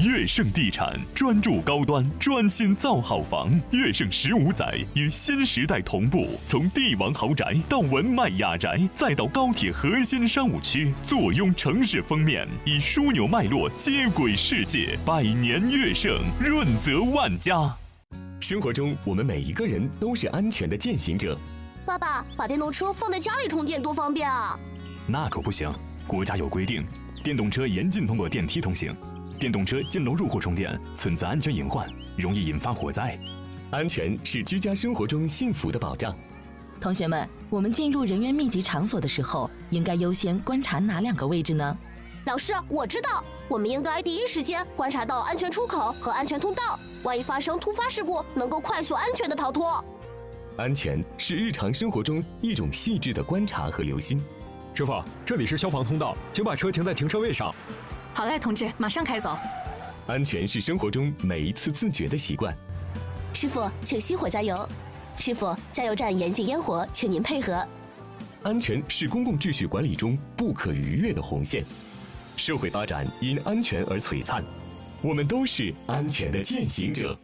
悦盛地产专注高端，专心造好房。悦盛15载与新时代同步，从帝王豪宅到文迈雅宅，再到高铁核心商务区，坐拥城市封面，以枢纽脉络接轨世界。百年悦盛，润泽万家。 生活中，我们每一个人都是安全的践行者。 爸爸，把电动车放在家里充电多方便啊！ 那可不行，国家有规定，电动车严禁通过电梯通行。电动车进楼入户充电存在安全隐患，容易引发火灾。 安全是居家生活中幸福的保障。 同学们，我们进入人员密集场所的时候，应该优先观察哪2个位置呢？ 老师，我知道，我们应该第一时间观察到安全出口和安全通道，万一发生突发事故，能够快速安全的逃脱。 安全是日常生活中一种细致的观察和留心。 师傅，这里是消防通道，请把车停在停车位上。 好嘞，同志，马上开走。 安全是生活中每一次自觉的习惯。 师傅，请熄火加油。师傅，加油站严禁烟火，请您配合。 安全是公共秩序管理中不可逾越的红线。社会发展因安全而璀璨，我们都是安全的践行者。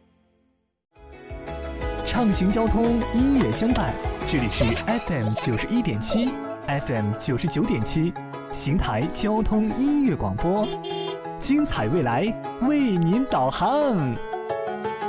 畅行交通，音乐相伴，这里是 FM 91.7 FM 99.7邢台交通音乐广播，精彩未来为您导航。